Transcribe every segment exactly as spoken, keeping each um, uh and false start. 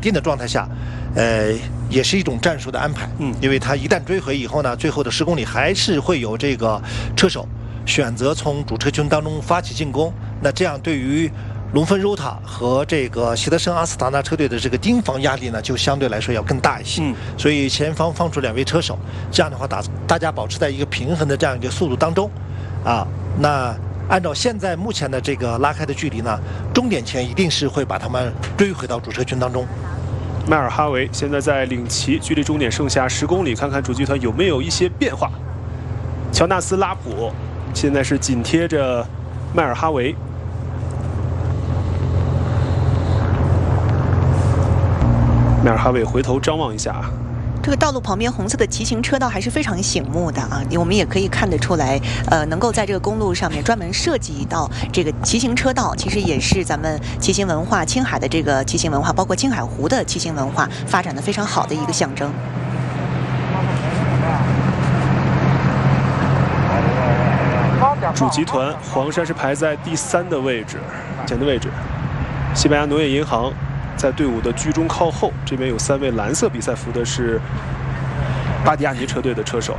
定的状态下，呃，也是一种战术的安排。 嗯， 因为他一旦追回以后呢，最后的十公里还是会有这个车手选择从主车群当中发起进攻。那这样对于龙芬 Rota 和这个希德森阿斯塔纳车队的这个盯防压力呢，就相对来说要更大一些。 嗯， 所以前方放出两位车手，这样的话打大家保持在一个平衡的这样一个速度当中，啊，那按照现在目前的这个拉开的距离呢，终点前一定是会把他们追回到主车群当中。 迈尔哈维现在在领骑，距离终点剩下十公里，看看主集团有没有一些变化。乔纳斯拉普现在是紧贴着迈尔哈维。迈尔哈维回头张望一下， 这个道路旁边红色的骑行车道还是非常醒目的啊，我们也可以看得出来，呃，能够在这个公路上面专门设计到这个骑行车道，其实也是咱们骑行文化、青海的这个骑行文化，包括青海湖的骑行文化发展的非常好的一个象征。 主集团黄山是排在第三的位置，前的位置。西班牙农业银行在队伍的居中靠后，这边有三位蓝色比赛服的是巴迪亚尼车队的车手。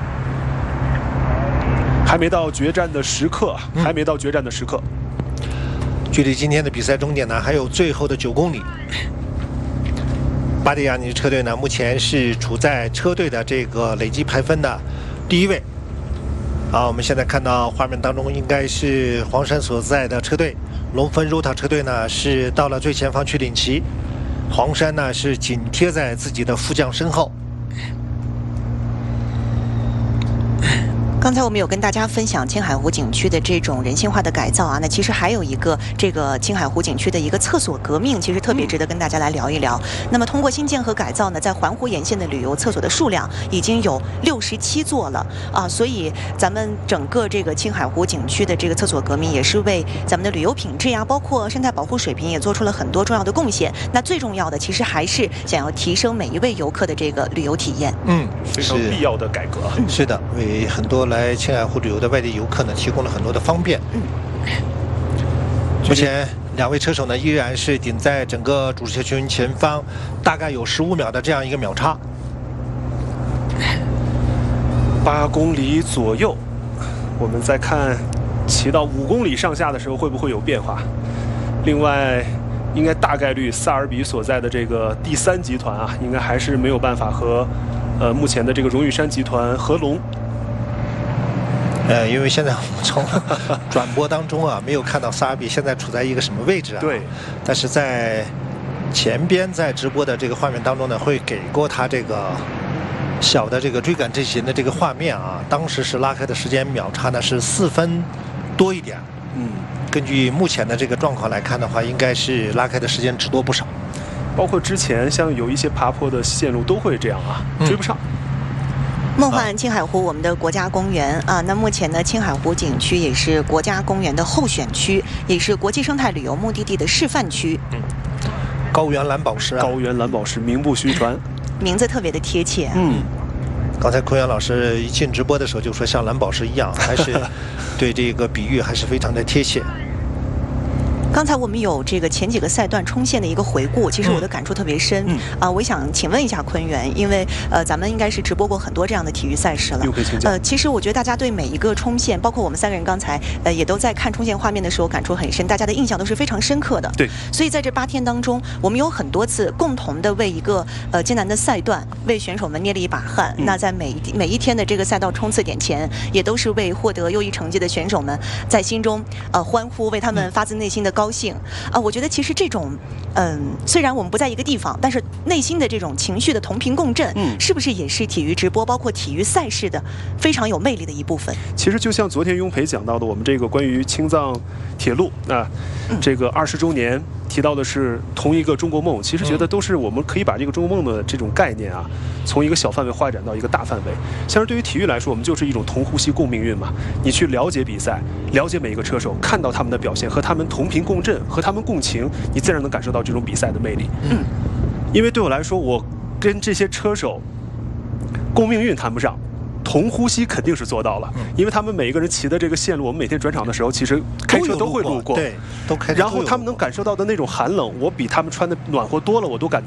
还没到决战的时刻，还没到决战的时刻。 距离今天的比赛终点呢，还有最后的九公里。巴迪亚尼车队呢，目前是处在车队的这个累计排分的第一位。啊，我们现在看到画面当中应该是黄山所在的车队，龙芬 Rota 车队呢是到了最前方去领骑，黄山呢是紧贴在自己的副将身后。 刚才我们有跟大家分享青海湖景区的这种人性化的改造啊，那其实还有一个这个青海湖景区的一个厕所革命，其实特别值得跟大家来聊一聊。那么通过新建和改造呢，在环湖沿线的旅游厕所的数量已经有六十七座了啊，所以咱们整个这个青海湖景区的这个厕所革命也是为咱们的旅游品质呀，包括生态保护水平也做出了很多重要的贡献。那最重要的其实还是想要提升每一位游客的这个旅游体验。 嗯， 非常必要的改革。 是的，为很多来青海湖旅游的外地游客呢提供了很多的方便。 嗯， 目前两位车手呢依然是顶在整个主车群前方大概有十五秒的这样一个秒差。 八公里左右，我们再看骑到五公里上下的时候会不会有变化。另外，应该大概率萨尔比所在的这个第三集团啊，应该还是没有办法和呃目前的这个荣誉山集团合龙。 呃，因为现在我们从转播当中啊，没有看到萨尔比现在处在一个什么位置啊。 对。 但是在前边在直播的这个画面当中呢，会给过他这个小的这个追赶阵型的这个画面啊。当时是拉开的时间秒差呢是四分多一点。 嗯。 根据目前的这个状况来看的话，应该是拉开的时间只多不少。 包括之前像有一些爬坡的线路都会这样啊，追不上。嗯， 梦幻青海湖，我们的国家公园啊，那目前呢，青海湖景区也是国家公园的候选区，也是国际生态旅游目的地的示范区。 嗯，高原蓝宝石啊， 高原蓝宝石名不虚传， 名字特别的贴切。 嗯， 刚才坤阳老师一进直播的时候就说像蓝宝石一样，还是对这个比喻还是非常的贴切。 刚才我们有这个前几个赛段冲线的一个回顾，其实我的感触特别深。嗯啊，我想请问一下坤源，因为呃，咱们应该是直播过很多这样的体育赛事了。呃，其实我觉得大家对每一个冲线，包括我们三个人刚才呃也都在看冲线画面的时候感触很深，大家的印象都是非常深刻的。 对。 所以在这八天当中，我们有很多次共同的为一个呃艰难的赛段为选手们捏了一把汗。嗯、那在每每一天的这个赛道冲刺点前，也都是为获得优异成绩的选手们在心中呃欢呼，为他们发自内心的高兴啊、呃！我觉得其实这种，嗯，虽然我们不在一个地方，但是内心的这种情绪的同频共振，嗯，是不是也是体育直播包括体育赛事的非常有魅力的一部分？ 其实就像昨天雍培讲到的，我们这个关于青藏铁路啊，嗯、这个二十周年提到的是同一个中国梦，其实觉得都是我们可以把这个中国梦的这种概念啊，从一个小范围发展到一个大范围。像是对于体育来说，我们就是一种同呼吸共命运嘛。你去了解比赛，了解每一个车手，看到他们的表现，和他们同频共振，和他们共情，你自然能感受到这种比赛的魅力。嗯，因为对我来说，我跟这些车手共命运谈不上。同呼吸肯定是做到了，因为他们每一个人骑的这个线路，我们每天转场的时候，其实开车都会路过， 对，都开车。 然后他们能感受到的那种寒冷，我比他们穿的暖和多了，我都感觉。